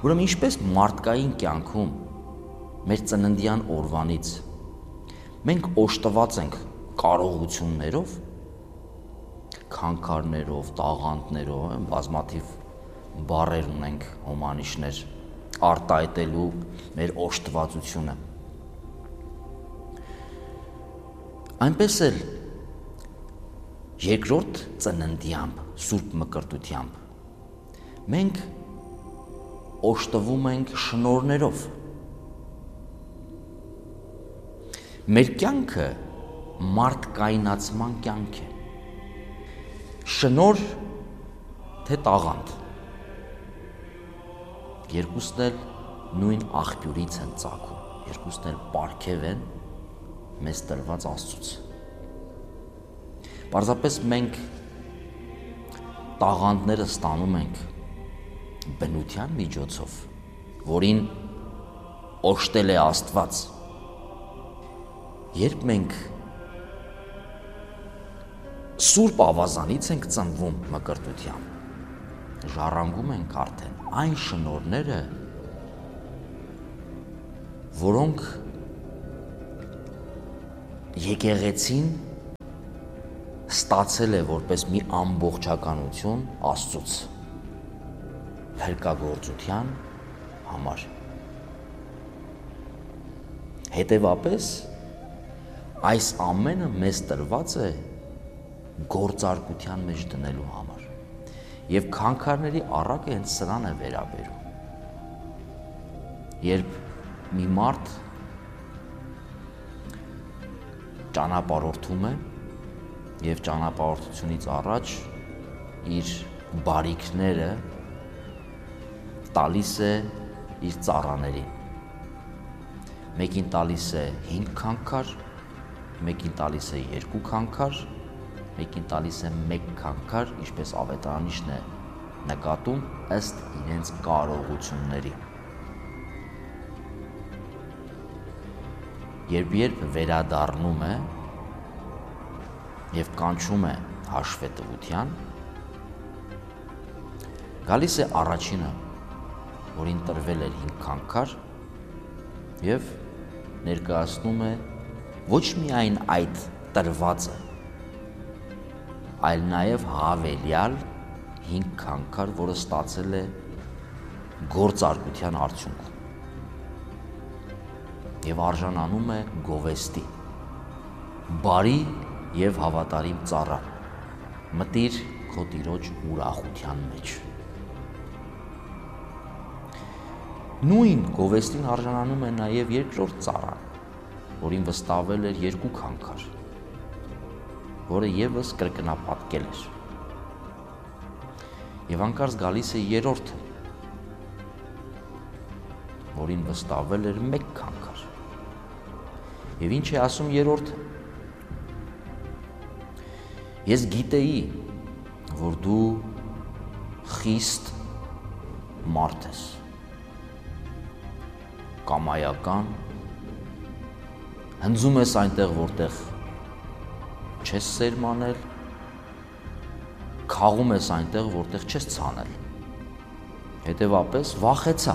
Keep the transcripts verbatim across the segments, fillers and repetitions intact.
Ուրեմն ինչպես մարդկային կյանքում մեր ծննդյան օրվանից մենք օժտված ենք կարողություններով, քանքարներով, տաղանդներով, բազմաթիվ բառեր ունենք, հոմանիշներ արտահայտելու մեր օժտվածությունը։ Այնպես էլ երկրորդ ծննդյամբ, սուրբ մկրտությամբ մենք օժտվում ենք շնորհներով։ Մեր կյանքը մարդկայնացման կյանք է։ Շնորհ թե տաղանդ, երկուսն էլ նույն աղբյուրից են ծագում, երկուսն էլ պարգև են մեզ տրված Աստծուց։ Պարզապես մենք տաղանդները ստանում ենք բնության միջոցով, որին օժտել է Աստված։ Երբ մենք սուրբ ավազանից ենք ծնվում մկրտությամբ, ժառանգում ենք արդեն այն շնորհները, որոնք եկեղեցին ստացել է որպես մի ամբողջականություն Աստծուց փրկագործության համար։ Հետևապես այս ամենը մեզ տրված է գործարկության մեջ դնելու համար։ Եվ քանքարների առակը հենց սրան է վերաբերում։ Երբ մի մարդ ճանապարհորդում է եւ ճանապարհորդությունից առաջ իր բարիքները տալիս է իր ծառաներին։ Մեկին տալիս է հինգ քանքար, մեկին տալիս է երկու քանքար, մեկին տալիս է մեկ քանքար, ինչպես ավետարանիչն է նկատում ըստ իրենց կարողությունների։ Երբ երբ վերադառնում է եւ կանչում է հաշվետվության, գալիս է առաջինը, որին տրվել էր հինգ քանքար եւ ներկայացնում է ոչ միայն այդ տրվածը, այլ նաև հավելյալ հինգ քանքար, որը ստացել է գործարկության արդյունքում եւ արժանանում է գովեստի։ Բարի եւ հավատարիմ ծառա, մտիր քո տիրոջ ուրախության մեջ։ Նույն գովեստին արժանանում է նաև երկրորդ ծառան, որին վստահվել էր երկու քանքար, որը եւս կրկնապատկել էր։ Եվ անկարծ գալիս է երրորդը, որին վստահվել էր մեկ քանքար։ Եվ ինչ է ասում երրորդը։ Ես գիտեի, որ դու խիստ մարդ ես, կամայական, հնձում ես այնտեղ, որտեղ չես սերմանել, քաղում ես այնտեղ, որտեղ չես ցանել։ Հետևապես վախեցա։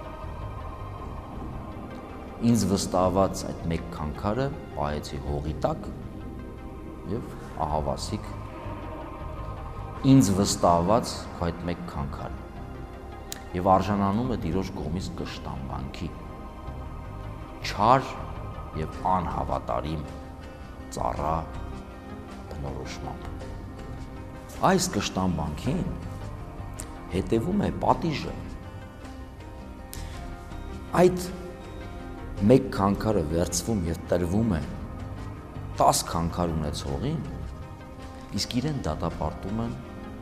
Ինձ վստահված այդ մեկ քանքարը պահեցի հողի տակ եւ ահավասիկ ինձ վստահված քո այդ մեկ քանքարը եւ արժանանում է Տիրոջ կողմից կշտամբանքի, չար եւ անհավատարիմ ծառա բնորոշմամբ։ Այս կշտամբանքին հետևում է պատիժը։ Այդ մեկ քանքարը վերցվում եւ տրվում է տաս քանքար ունեցողին, իսկ իրեն դատապարտում են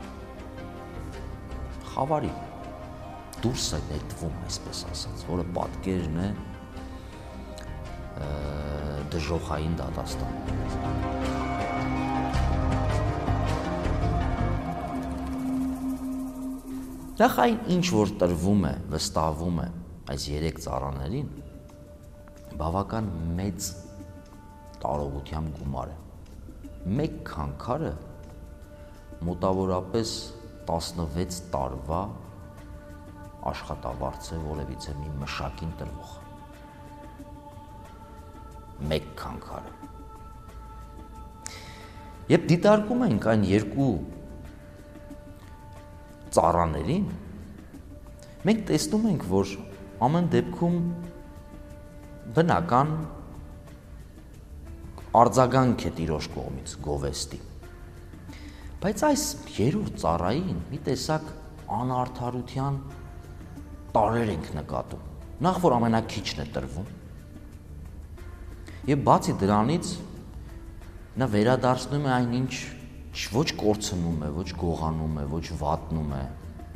խավարի, դուրս է նետվում, այսպես ասած, որը պատկերն է դժոխային դատաստան։ Նախ այն ինչ որ տրվում է, վստահվում է այս երեք ծառաներին, բավական մեծ տարողությամբ գումար է։ Մեկ քանքարը մոտավորապես տասնվեց տարվա աշխատավարձ է որևիցե մի մշակին տրվող։ Մեկ քանքարը։ Երբ դիտարկում ենք այն երկու ծառաներին, մենք տեսնում ենք, որ ամեն դեպքում բնական արձագանք է տիրոջ կողմից գովեստի։ Բայց այս երրորդ ծառային մի տեսակ անարդարության տարրեր ենք նկատում, նախ որ ամենակիչն է տրվում, եւ բացի դրանից նա վերադարձնում է այնինչ ոչ կորցնում է, ոչ գողանում է, ոչ վատնում է,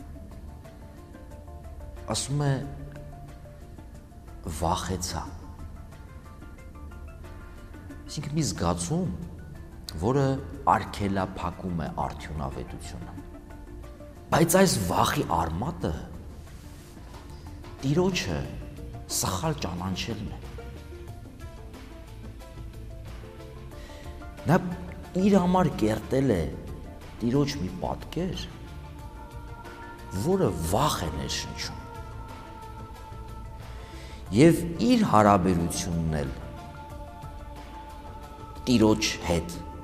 ասում է վախեցա։ Այսինքն մի զգացում, որը արգելափակում է արդյունավետությունը։ Բայց այս վախի արմատը Տիրոջը սխալ ճանաչելն է։ Նա իր համար կերտել է Տիրոջ մի պատկեր, որը վախ է ներշնչում։ Եվ իր հարաբերությունն էլ Տիրոջ հետ